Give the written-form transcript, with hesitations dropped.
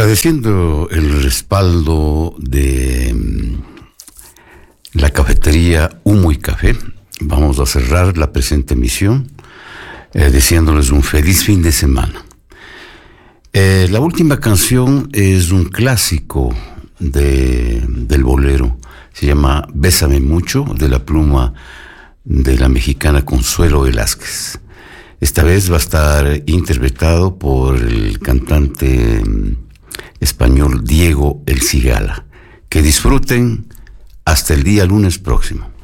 Agradeciendo el respaldo de la cafetería Humo y Café, vamos a cerrar la presente emisión deseándoles un feliz fin de semana. La última canción es un clásico del bolero, se llama Bésame Mucho, de la pluma de la mexicana Consuelo Velázquez. Esta vez va a estar interpretado por el cantante español Diego El Cigala. Que disfruten hasta el día lunes próximo.